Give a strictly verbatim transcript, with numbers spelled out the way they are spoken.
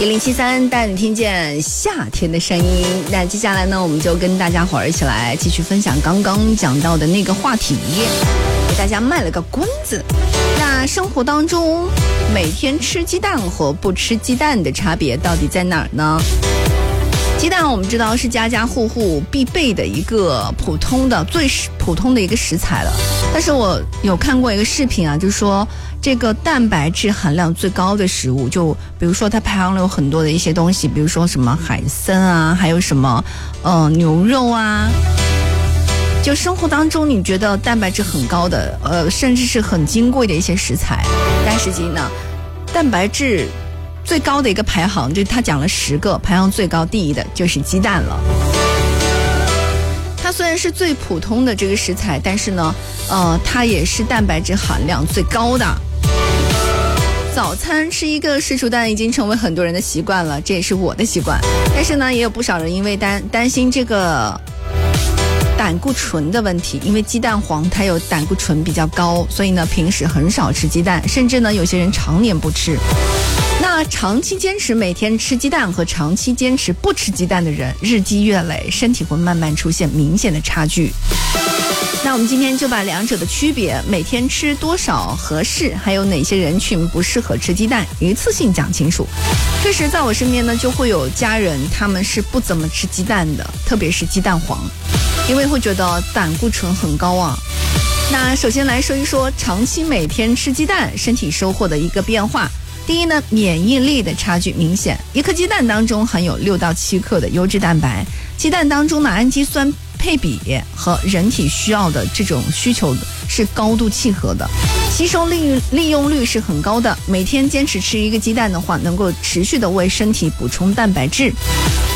一零七三带你听见夏天的声音。那接下来呢，我们就跟大家伙儿一起来继续分享刚刚讲到的那个话题，给大家卖了个关子。那生活当中每天吃鸡蛋和不吃鸡蛋的差别到底在哪儿呢？鸡蛋我们知道是家家户户必备的一个普通的最普通的一个食材了，但是我有看过一个视频啊，就是说这个蛋白质含量最高的食物，就比如说它排行了有很多的一些东西，比如说什么海参啊，还有什么呃牛肉啊，就生活当中你觉得蛋白质很高的呃甚至是很金贵的一些食材，但实际呢蛋白质最高的一个排行，就他讲了十个，排行最高第一的就是鸡蛋了。它虽然是最普通的这个食材，但是呢呃它也是蛋白质含量最高的。早餐吃一个水煮蛋已经成为很多人的习惯了，这也是我的习惯，但是呢也有不少人因为担担心这个胆固醇的问题，因为鸡蛋黄它有胆固醇比较高，所以呢平时很少吃鸡蛋，甚至呢有些人常年不吃。那长期坚持每天吃鸡蛋和长期坚持不吃鸡蛋的人，日积月累，身体会慢慢出现明显的差距。那我们今天就把两者的区别，每天吃多少合适，还有哪些人群不适合吃鸡蛋，一次性讲清楚。确实在我身边呢就会有家人，他们是不怎么吃鸡蛋的，特别是鸡蛋黄，因为会觉得胆固醇很高啊。那首先来说一说长期每天吃鸡蛋身体收获的一个变化。第一呢，免疫力的差距明显。一颗鸡蛋当中含有六到七克的优质蛋白，鸡蛋当中的氨基酸配比和人体需要的这种需求是高度契合的，吸收利利用率是很高的。每天坚持吃一个鸡蛋的话，能够持续的为身体补充蛋白质。